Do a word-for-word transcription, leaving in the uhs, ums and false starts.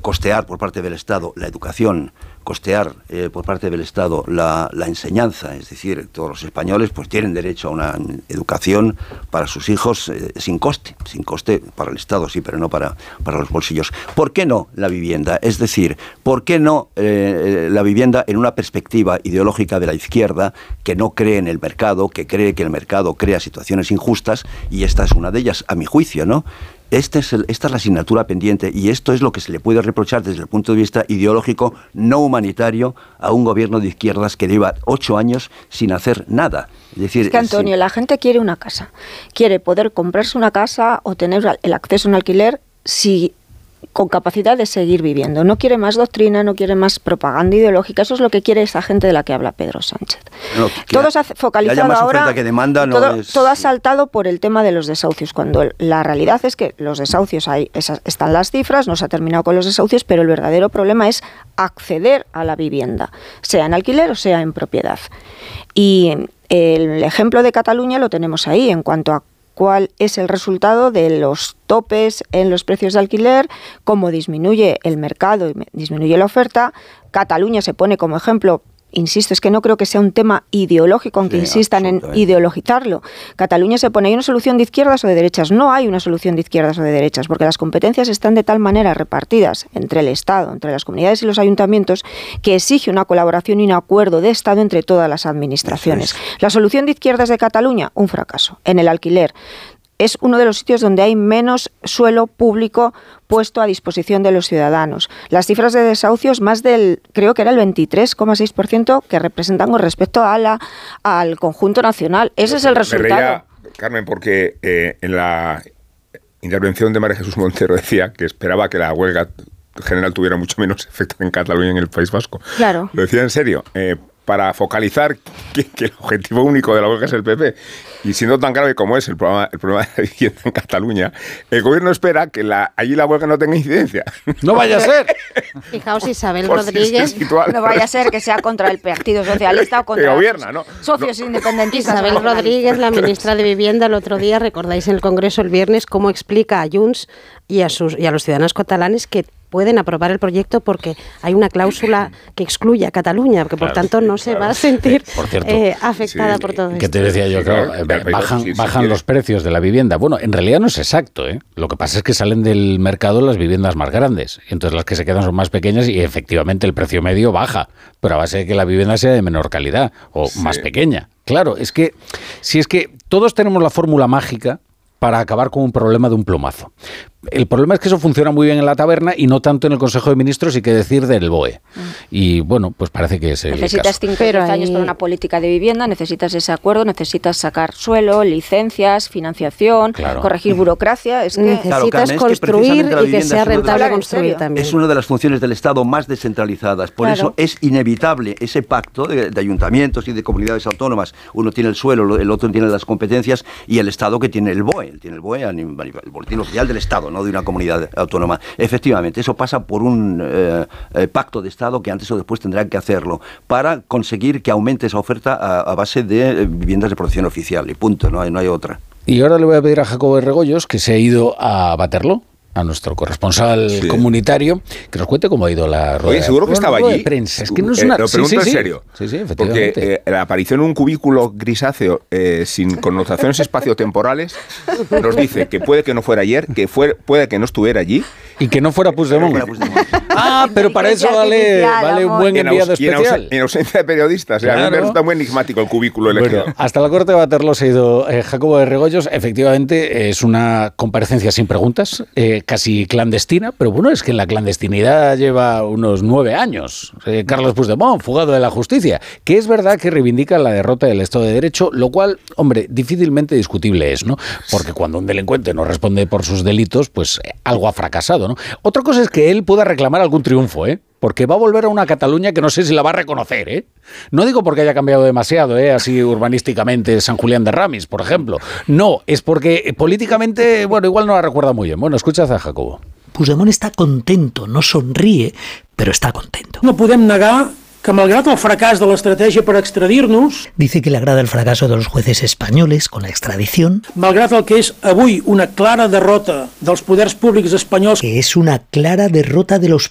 costear por parte del Estado la educación, costear eh, por parte del Estado la, la enseñanza, es decir, todos los españoles pues tienen derecho a una educación para sus hijos eh, sin coste, sin coste para el Estado, sí, pero no para, para los bolsillos. ¿Por qué no la vivienda? Es decir, ¿por qué no eh, la vivienda en una perspectiva ideológica de la izquierda que no cree en el mercado, que cree que el mercado crea situaciones injustas, y esta es una de ellas, a mi juicio, ¿no? Este es el, esta es la asignatura pendiente, y esto es lo que se le puede reprochar desde el punto de vista ideológico, no humanitario, a un gobierno de izquierdas que lleva ocho años sin hacer nada. Es decir, es que, Antonio, sí. La gente quiere una casa, quiere poder comprarse una casa o tener el acceso a un alquiler si con capacidad de seguir viviendo. No quiere más doctrina, no quiere más propaganda ideológica. Eso es lo que quiere esa gente de la que habla Pedro Sánchez. No, todo se ha focalizado ahora, que demanda, no todo, es... todo ha saltado por el tema de los desahucios, cuando la realidad es que los desahucios, hay, esas, están las cifras, no se ha terminado con los desahucios, pero el verdadero problema es acceder a la vivienda, sea en alquiler o sea en propiedad. Y el ejemplo de Cataluña lo tenemos ahí, en cuanto a cuál es el resultado de los topes en los precios de alquiler, cómo disminuye el mercado y disminuye la oferta. Cataluña se pone como ejemplo. Insisto, es que no creo que sea un tema ideológico, aunque sí, insistan en ideologizarlo. Cataluña se pone, ¿hay una solución de izquierdas o de derechas? No hay una solución de izquierdas o de derechas, porque las competencias están de tal manera repartidas entre el Estado, entre las comunidades y los ayuntamientos, que exige una colaboración y un acuerdo de Estado entre todas las administraciones. La solución de izquierdas de Cataluña, un fracaso. En el alquiler, es uno de los sitios donde hay menos suelo público puesto a disposición de los ciudadanos. Las cifras de desahucios, más del, creo que era el veintitrés coma seis por ciento que representan con respecto a la, al conjunto nacional. Ese es el resultado. Me reía, Carmen, porque eh, en la intervención de María Jesús Montero decía que esperaba que la huelga general tuviera mucho menos efecto en Cataluña y en el País Vasco. Claro. Lo decía en serio. Eh, para focalizar que, que el objetivo único de la huelga es el P P. Y siendo tan grave como es el problema, el problema de la vivienda en Cataluña, el gobierno espera que la, allí la huelga no tenga incidencia. ¡No vaya a ser! Fijaos, Isabel Rodríguez, no vaya a ser que sea contra el Partido Socialista o contra que gobierna, ¿no? socios no. independentistas. Isabel Rodríguez, la ministra de Vivienda, el otro día, recordáis en el Congreso el viernes, cómo explica a Junts y a, sus, y a los ciudadanos catalanes que pueden aprobar el proyecto porque hay una cláusula que excluye a Cataluña, que por claro, tanto no sí, se claro. va a sentir por cierto, eh, afectada sí, por todo esto. Que te decía yo, claro, claro bajan, sí, sí, bajan sí, los precios de la vivienda. Bueno, en realidad no es exacto, ¿eh? Lo que pasa es que salen del mercado las viviendas más grandes, y entonces las que se quedan son más pequeñas y efectivamente el precio medio baja, pero a base de que la vivienda sea de menor calidad o sí. más pequeña. Claro, es que si es que todos tenemos la fórmula mágica para acabar con un problema de un plumazo. El problema es que eso funciona muy bien en la taberna y no tanto en el Consejo de Ministros, y qué decir del B O E. Mm. Y bueno, pues parece que es el necesitas caso. cinco años para una política de vivienda, necesitas ese acuerdo, necesitas sacar suelo, licencias, financiación, claro. corregir burocracia. Es que necesitas claro, construir es que y que sea rentable construir también. Es una de las funciones del Estado más descentralizadas. Por claro. eso es inevitable ese pacto de, de ayuntamientos y de comunidades autónomas. Uno tiene el suelo, el otro tiene las competencias, y el Estado que tiene el B O E. Tiene el B O E, el Boletín Oficial del Estado, no de una comunidad autónoma. Efectivamente, eso pasa por un eh, eh, pacto de Estado que antes o después tendrán que hacerlo para conseguir que aumente esa oferta a, a base de eh, viviendas de protección oficial, y punto, no hay, no hay otra. Y ahora le voy a pedir a Jacobo de Regoyos, que se ha ido a Waterloo, a nuestro corresponsal sí. comunitario, que nos cuente cómo ha ido la rueda. Oye, seguro que bueno, estaba allí. De prensa. Es que no es una... eh, lo pregunto sí, sí, en serio. Sí, sí, efectivamente. Porque eh, la aparición en un cubículo grisáceo eh, sin connotaciones espaciotemporales nos dice que puede que no fuera ayer, que fue, puede que no estuviera allí. Y que no fuera Puigdemont. Ah, pero para eso vale, vale un buen enviado especial. En ausencia de periodistas. Claro. A mí me resulta muy enigmático el cubículo elegido. Bueno, hasta la corte de Waterloo se ha ido eh, Jacobo de Regoyos. Efectivamente, es una comparecencia sin preguntas, eh, casi clandestina, pero bueno, es que en la clandestinidad lleva unos nueve años. Eh, Carlos Puigdemont, fugado de la justicia, que es verdad que reivindica la derrota del Estado de Derecho, lo cual, hombre, difícilmente discutible es, ¿no? Porque cuando un delincuente no responde por sus delitos, pues eh, algo ha fracasado, ¿no? Otra cosa es que él pueda reclamar algún triunfo, ¿eh? Porque va a volver a una Cataluña que no sé si la va a reconocer, ¿eh? No digo porque haya cambiado demasiado, ¿eh? Así urbanísticamente San Julián de Ramis, por ejemplo. No, es porque políticamente, bueno, igual no la recuerda muy bien. Bueno, escuchad a Jacobo. Puigdemont está contento, no sonríe, pero está contento. No podem negar que malgrat el fracàs de l'estratègia per extradir-nos... Dice que le agrada el fracaso de los jueces españoles con la extradición. Malgrat el que és avui una clara derrota dels poders públics espanyols... Que es una clara derrota de los